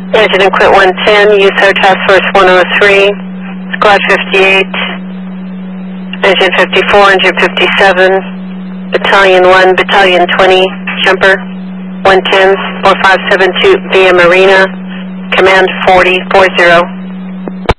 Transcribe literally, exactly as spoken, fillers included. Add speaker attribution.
Speaker 1: Engine and quit one ten, use our task force one oh three, squad fifty-eight, engine fifty-four, engine fifty-seven, battalion one, battalion twenty, jumper, one ten, four five seven two via Marina, command forty, four zero.